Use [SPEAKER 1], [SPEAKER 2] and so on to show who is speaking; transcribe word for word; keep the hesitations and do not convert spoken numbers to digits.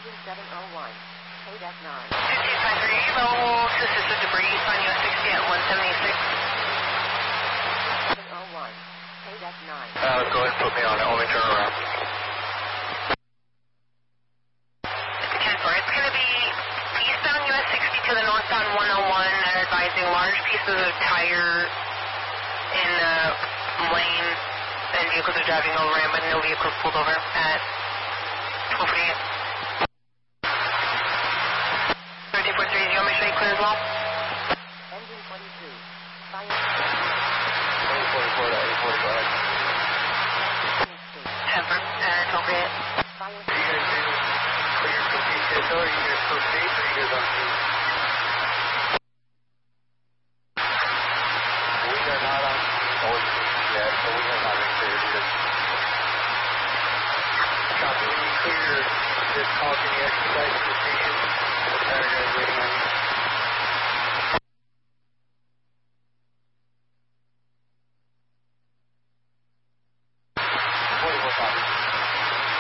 [SPEAKER 1] Engine seven oh one. K D E C nine.
[SPEAKER 2] fifteen five three, low to assisted debris on U S sixty at one seventy-six.
[SPEAKER 1] seven oh one. K D E C nine.
[SPEAKER 3] Uh, go ahead and put me on it. Let me turn around.
[SPEAKER 2] It's going to be eastbound U S sixty to the northbound one oh one. They're advising large pieces of tire in the lane, and vehicles are driving over it, but no vehicles pulled over at twelve forty-eight. thirty-two forty-three, do you want me to show you clear as well?
[SPEAKER 1] Engine twenty-two. Fire.
[SPEAKER 3] eight forty-four to eight forty-five.
[SPEAKER 2] Temper, uh, twelve forty-eight.
[SPEAKER 1] Fire.
[SPEAKER 3] Are you guys doing clear for P C S O, or are you guys for state, or are you guys on P? We are not on or yet, so we are not in clear either. Copy, we clear this call, can you expedite this